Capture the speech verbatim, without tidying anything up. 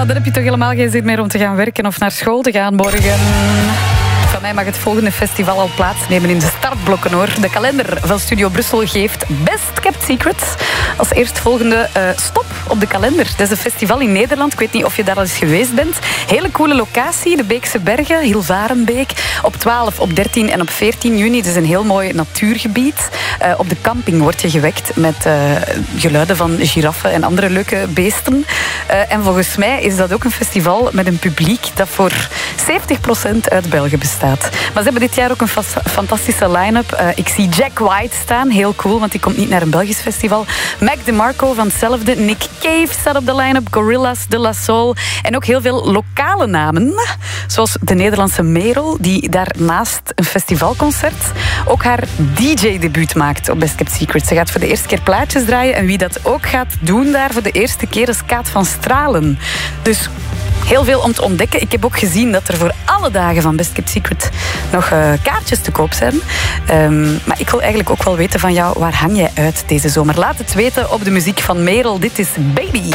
dan heb je toch helemaal geen zin meer om te gaan werken of naar school te gaan morgen. Van mij mag het volgende festival al plaatsnemen in de startblokken, hoor. De kalender van Studio Brussel geeft Best Kept Secrets als eerstvolgende uh, stop op de kalender. Dat is een festival in Nederland. Ik weet niet of je daar al eens geweest bent. Hele coole locatie, de Beekse Bergen, Hilvarenbeek. Op twaalf, op dertien en op veertien juni. Het is een heel mooi natuurgebied. Uh, op de camping word je gewekt met uh, geluiden van giraffen en andere leuke beesten. Uh, en volgens mij is dat ook een festival met een publiek dat voor zeventig procent uit België bestaat. Maar ze hebben dit jaar ook een fantastische line-up. Uh, ik zie Jack White staan, heel cool, want die komt niet naar een Belgisch festival. Mac DeMarco van hetzelfde. Nick Cave staat op de line-up. Gorillaz, De La Soul. En ook heel veel lokale namen. Zoals de Nederlandse Merel, die daarnaast een festivalconcert ook haar D J-debuut maakt op Best Kept Secrets. Ze gaat voor de eerste keer plaatjes draaien. En wie dat ook gaat doen daar voor de eerste keer is Kaat van Stralen. Dus heel veel om te ontdekken. Ik heb ook gezien dat er voor alle dagen van Best Kept Secret nog uh, kaartjes te koop zijn. Um, maar ik wil eigenlijk ook wel weten van jou, waar hang jij uit deze zomer? Laat het weten op de muziek van Merel. Dit is Baby.